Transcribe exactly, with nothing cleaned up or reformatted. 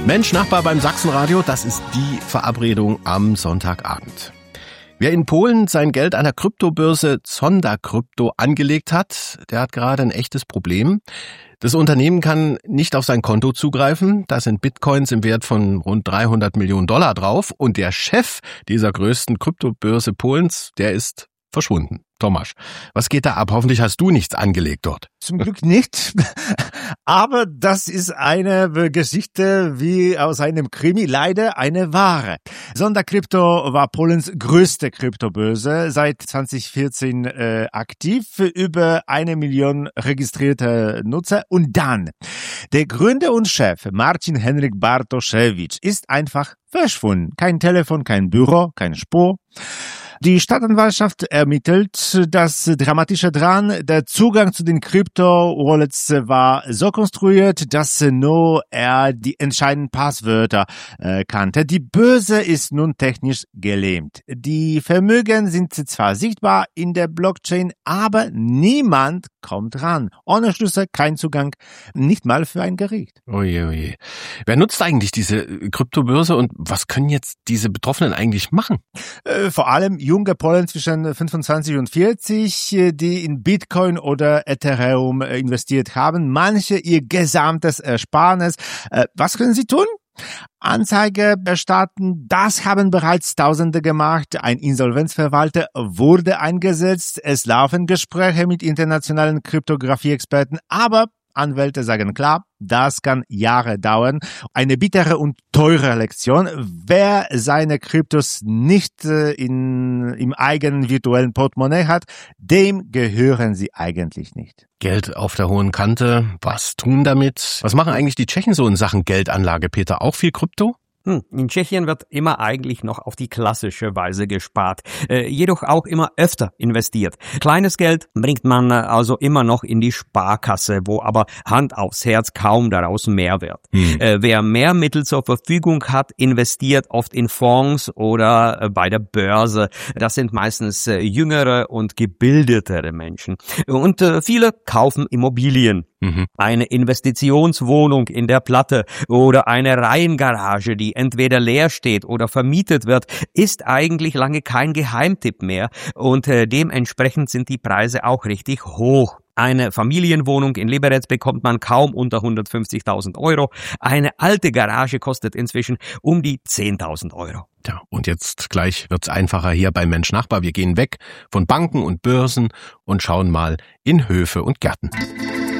Mensch, Nachbar beim Sachsenradio, das ist die Verabredung am Sonntagabend. Wer in Polen sein Geld an der Kryptobörse Zonda Krypto angelegt hat, der hat gerade ein echtes Problem. Das Unternehmen kann nicht auf sein Konto zugreifen. Da sind Bitcoins im Wert von rund dreihundert Millionen Dollar drauf. Und der Chef dieser größten Kryptobörse Polens, der ist verschwunden. Tomasz, was geht da ab? Hoffentlich hast du nichts angelegt dort. Zum Glück nicht. Aber das ist eine Geschichte wie aus einem Krimi, leider eine wahre. Zonda Krypto war Polens größte Kryptobörse, seit zwanzig vierzehn äh, aktiv, über eine Million registrierte Nutzer. Und dann, der Gründer und Chef Marcin Henryk Bartoszewicz ist einfach verschwunden. Kein Telefon, kein Büro, keine Spur. Die Staatsanwaltschaft ermittelt. Das Dramatische dran, der Zugang zu den Krypto-Wallets war so konstruiert, dass nur er die entscheidenden Passwörter äh, kannte. Die Börse ist nun technisch gelähmt. Die Vermögen sind zwar sichtbar in der Blockchain, aber niemand kommt ran. Ohne Schlüssel kein Zugang, nicht mal für ein Gericht. Oje, oje. Wer nutzt eigentlich diese Kryptobörse und was können jetzt diese Betroffenen eigentlich machen? Äh, vor allem junge Polen zwischen fünfundzwanzig und vierzig, die in Bitcoin oder Ethereum investiert haben. Manche ihr gesamtes Ersparnis. Äh, was können sie tun? Anzeige erstatten, das haben bereits Tausende gemacht. Ein Insolvenzverwalter wurde eingesetzt. Es laufen Gespräche mit internationalen Kryptographie-Experten, aber Anwälte sagen klar, das kann Jahre dauern. Eine bittere und teure Lektion. Wer seine Kryptos nicht in, im eigenen virtuellen Portemonnaie hat, dem gehören sie eigentlich nicht. Geld auf der hohen Kante. Was tun damit? Was machen eigentlich die Tschechen so in Sachen Geldanlage, Peter? Auch viel Krypto? Hm, in Tschechien wird immer eigentlich noch auf die klassische Weise gespart, äh, jedoch auch immer öfter investiert. Kleines Geld bringt man äh, also immer noch in die Sparkasse, wo aber Hand aufs Herz kaum daraus mehr wird. Hm. Äh, wer mehr Mittel zur Verfügung hat, investiert oft in Fonds oder äh, bei der Börse. Das sind meistens äh, jüngere und gebildetere Menschen. Und äh, viele kaufen Immobilien. Mhm. Eine Investitionswohnung in der Platte oder eine Reihengarage, die entweder leer steht oder vermietet wird, ist eigentlich lange kein Geheimtipp mehr und äh, dementsprechend sind die Preise auch richtig hoch. Eine Familienwohnung in Liberec bekommt man kaum unter hundertfünfzigtausend Euro. Eine alte Garage kostet inzwischen um die zehntausend Euro. Ja, und jetzt gleich wird's einfacher hier bei Mensch Nachbar. Wir gehen weg von Banken und Börsen und schauen mal in Höfe und Gärten.